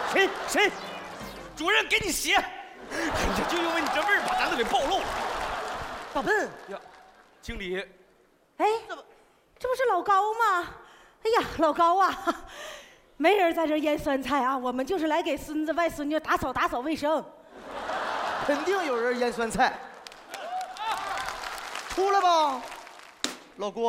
谁？主任给你写。哎呀，就因为你这味儿，把咱都给暴露了。 宝贝儿呀，经理， 哎，这不是老高吗？哎呀，老高啊，没人在这腌酸菜啊，我们就是来给孙子外孙女打扫卫生。 肯定有人腌酸菜，出来吧，老郭。